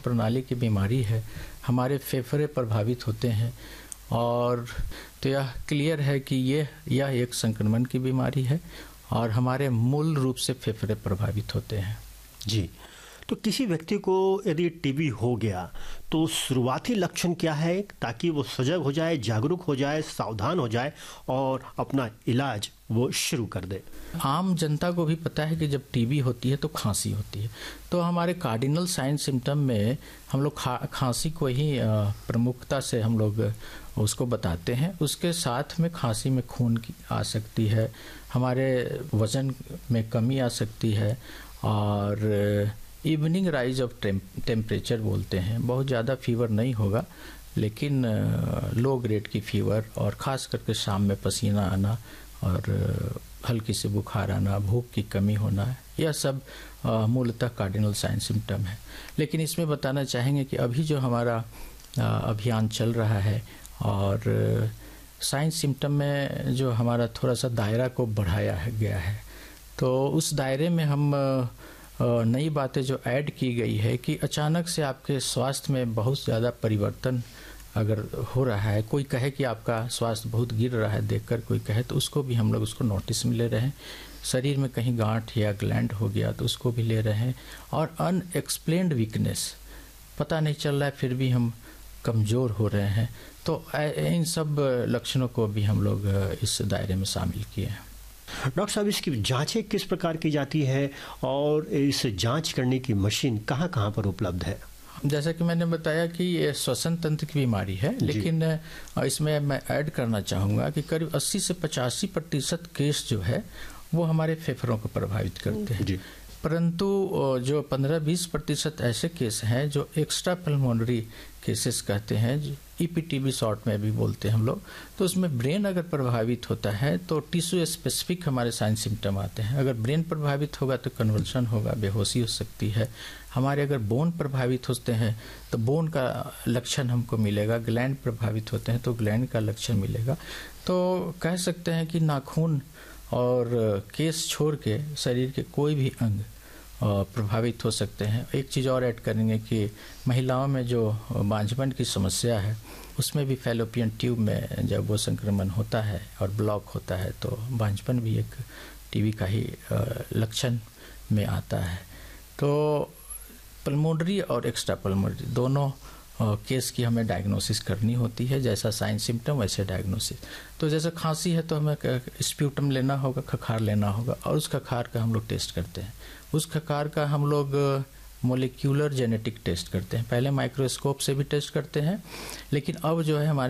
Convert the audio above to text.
प्रणाली की बीमारी है, हमारे फेफड़े प्रभावित होते हैं। और तो यह क्लियर है कि यह एक संक्रमण की बीमारी है और हमारे मूल रूप से फेफड़े प्रभावित होते हैं। जी, तो किसी व्यक्ति को यदि टीबी हो गया तो शुरुआती लक्षण क्या है, ताकि वो सजग हो जाए, जागरूक हो जाए, सावधान हो जाए और अपना इलाज वो शुरू कर दे? आम जनता को भी पता है कि जब टीबी होती है तो खांसी होती है, तो हमारे कार्डिनल साइन सिम्टम में हम लोग खांसी को ही प्रमुखता से हम लोग उसको बताते हैं। उसके साथ में खांसी में खून की आ सकती है, हमारे वज़न में कमी आ सकती है और इवनिंग राइज ऑफ टेम्परेचर बोलते हैं। बहुत ज़्यादा फीवर नहीं होगा, लेकिन लो ग्रेड की फीवर और ख़ास करके शाम में पसीना आना और हल्की से बुखार आना, भूख की कमी होना, यह सब मूलतः कार्डिनल साइन सिम्टम है। लेकिन इसमें बताना चाहेंगे कि अभी जो हमारा अभियान चल रहा है और साइन सिम्टम में जो हमारा थोड़ा सा दायरा को बढ़ाया गया है, तो उस दायरे में हम नई बातें जो ऐड की गई है कि अचानक से आपके स्वास्थ्य में बहुत ज़्यादा परिवर्तन अगर हो रहा है, कोई कहे कि आपका स्वास्थ्य बहुत गिर रहा है, देखकर कोई कहे, तो उसको भी हम लोग उसको नोटिस में ले रहे हैं। शरीर में कहीं गांठ या ग्लैंड हो गया तो उसको भी ले रहे हैं। और अनएक्सप्लेन्ड वीकनेस, पता नहीं चल रहा है फिर भी हम कमज़ोर हो रहे हैं, तो इन सब लक्षणों को भी हम लोग इस दायरे में शामिल किए हैं। डॉक्टर साहब, इसकी जांचें किस प्रकार की जाती है और इस जांच करने की मशीन कहाँ कहाँ पर उपलब्ध है? जैसा कि मैंने बताया कि ये श्वसन तंत्र की बीमारी है, लेकिन इसमें मैं ऐड करना चाहूँगा कि करीब 80 से 85% केस जो है वो हमारे फेफड़ों को प्रभावित करते हैं। परंतु जो 15-20% ऐसे केस हैं जो एक्स्ट्रा पल्मोनरी केसेस कहते हैं, EPTB शॉर्ट में भी बोलते हैं हम लोग, तो उसमें ब्रेन अगर प्रभावित होता है तो टिश्यू स्पेसिफिक हमारे साइन सिम्टम आते हैं। अगर ब्रेन प्रभावित होगा तो कन्वल्शन होगा, बेहोशी हो सकती है। हमारे अगर बोन प्रभावित होते हैं तो बोन का लक्षण हमको मिलेगा, ग्लैंड प्रभावित होते हैं तो ग्लैंड का लक्षण मिलेगा। तो कह सकते हैं कि नाखून और केस छोड़ के शरीर के कोई भी अंग प्रभावित हो सकते हैं। एक चीज़ और ऐड करेंगे कि महिलाओं में जो बांझपन की समस्या है, उसमें भी फैलोपियन ट्यूब में जब वो संक्रमण होता है और ब्लॉक होता है तो बांझपन भी एक टीबी का ही लक्षण में आता है। तो पल्मोनरी और एक्स्ट्रा पल्मोनरी दोनों केस की हमें डायग्नोसिस करनी होती है। जैसा साइन सिम्टम वैसे डायग्नोसिस। तो जैसे खांसी है तो हमें स्प्यूटम लेना होगा, खखार लेना होगा, और उस खखार का हम लोग टेस्ट करते हैं। उस खखार का हम लोग मोलिक्यूलर जेनेटिक टेस्ट करते हैं। पहले माइक्रोस्कोप से भी टेस्ट करते हैं, लेकिन अब जो है हमारे